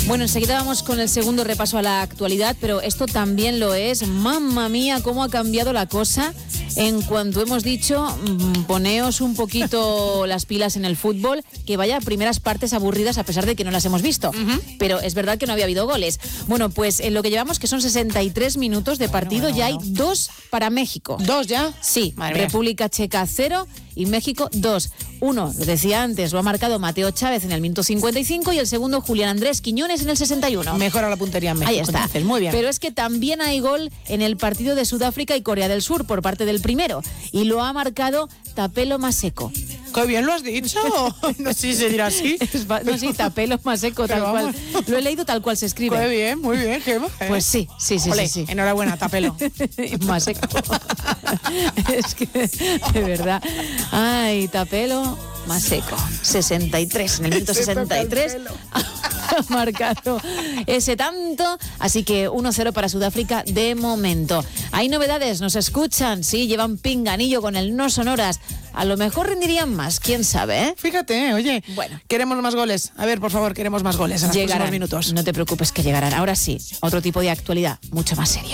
Bueno, enseguida vamos con el segundo repaso a la actualidad, pero esto también lo es. Mamma mía, cómo ha cambiado la cosa en cuanto hemos dicho, poneos un poquito las pilas en el fútbol, que vaya primeras partes aburridas a pesar de que no las hemos visto. Pero es verdad que no había habido goles. Bueno, pues en lo que llevamos, que son 63 minutos de partido, ya hay 2 para México. ¿2 ya? Sí, Madre mía. República Checa 0 y México 2. Uno, lo decía antes, lo ha marcado Mateo Chávez en el minuto 55 y el segundo Julián Andrés Quiñones en el 61. Mejora la puntería en México. Ahí está. Entonces, muy bien. Pero es que también hay gol en el partido de Sudáfrica y Corea del Sur por parte del primero. Y lo ha marcado Tapelo Maseco. ¡Qué bien lo has dicho! No sé si se dirá así. No, sí, Tapelo Maseco, tal cual. Lo he leído tal cual se escribe. ¡Qué bien! Muy bien, Gemma. Pues sí. Olé, sí. Enhorabuena, Tapelo. Maseco. Es que, de verdad. Ay, Tapelo Maseco. 63, en el minuto 63. Ha marcado ese tanto, así que 1-0 para Sudáfrica de momento. Hay novedades, nos escuchan, sí, llevan pinganillo con el no sonoras. A lo mejor rendirían más, quién sabe, ¿eh? Fíjate, oye, Bueno. queremos más goles. A ver, por favor, queremos más goles en los próximos minutos. No te preocupes que llegarán. Ahora sí, otro tipo de actualidad, mucho más seria.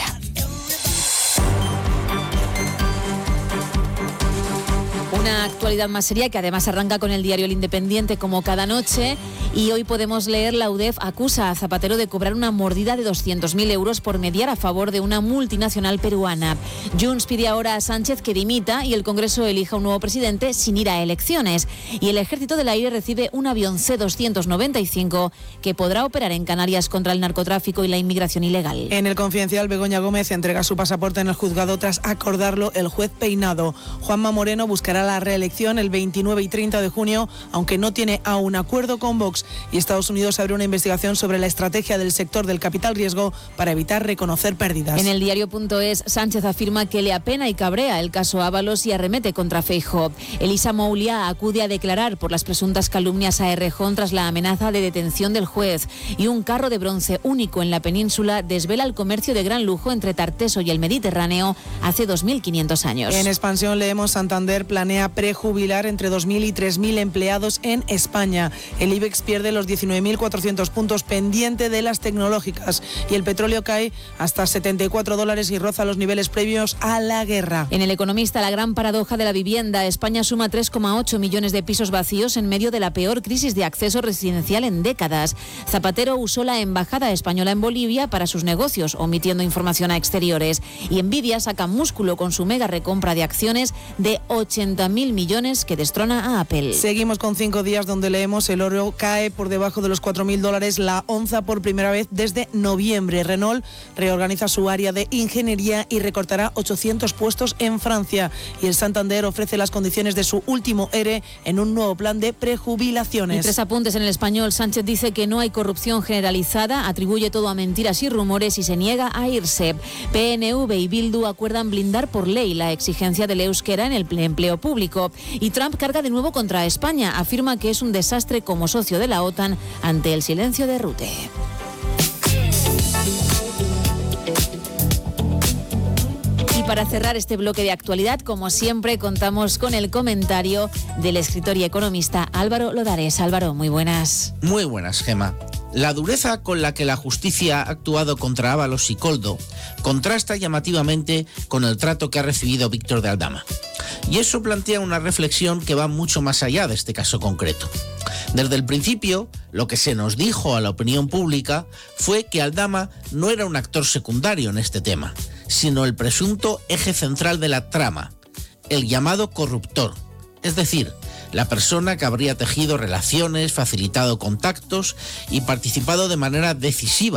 Una actualidad más seria que además arranca con el diario El Independiente como cada noche, y hoy podemos leer: la UDEF acusa a Zapatero de cobrar una mordida de 200.000 euros por mediar a favor de una multinacional peruana. Junts pide ahora a Sánchez que dimita y el Congreso elija un nuevo presidente sin ir a elecciones. Y el Ejército del Aire recibe un avión C-295 que podrá operar en Canarias contra el narcotráfico y la inmigración ilegal. En el Confidencial, Begoña Gómez entrega su pasaporte en el juzgado tras acordarlo el juez Peinado. Juanma Moreno buscará la reelección el 29 y 30 de junio, aunque no tiene aún acuerdo con Vox. Y Estados Unidos abre una investigación sobre la estrategia del sector del capital riesgo para evitar reconocer pérdidas. En el diario.es, Sánchez afirma que le apena y cabrea el caso Ábalos y arremete contra Feijóo. Elisa Moulia acude a declarar por las presuntas calumnias a Errejón tras la amenaza de detención del juez. Y un carro de bronce único en la península desvela el comercio de gran lujo entre Tarteso y el Mediterráneo hace 2.500 años. En Expansión leemos: Santander planea prejubilar entre 2.000 y 3.000 empleados en España. El IBEX pierde los 19.400 puntos pendiente de las tecnológicas y el petróleo cae hasta $74 y roza los niveles previos a la guerra. En El Economista, la gran paradoja de la vivienda. España suma 3,8 millones de pisos vacíos en medio de la peor crisis de acceso residencial en décadas. Zapatero usó la embajada española en Bolivia para sus negocios, omitiendo información a exteriores. Y Nvidia saca músculo con su mega recompra de acciones de 80.000 millones que destrona a Apple. Seguimos con 5 días donde leemos: el oro cae por debajo de los $4.000 la onza por primera vez desde noviembre. Renault reorganiza su área de ingeniería y recortará 800 puestos en Francia. Y el Santander ofrece las condiciones de su último ERE en un nuevo plan de prejubilaciones. Y 3 apuntes en El Español. Sánchez dice que no hay corrupción generalizada, atribuye todo a mentiras y rumores y se niega a irse. PNV y Bildu acuerdan blindar por ley la exigencia del euskera en el empleo público. Y Trump carga de nuevo contra España, afirma que es un desastre como socio de la OTAN ante el silencio de Rutte. Y para cerrar este bloque de actualidad, como siempre, contamos con el comentario del escritor y economista Álvaro Lodares. Álvaro, muy buenas. Muy buenas, Gemma. La dureza con la que la justicia ha actuado contra Ábalos y Koldo contrasta llamativamente con el trato que ha recibido Víctor de Aldama. Y eso plantea una reflexión que va mucho más allá de este caso concreto. Desde el principio, lo que se nos dijo a la opinión pública fue que Aldama no era un actor secundario en este tema, sino el presunto eje central de la trama, el llamado corruptor, es decir, la persona que habría tejido relaciones, facilitado contactos y participado de manera decisiva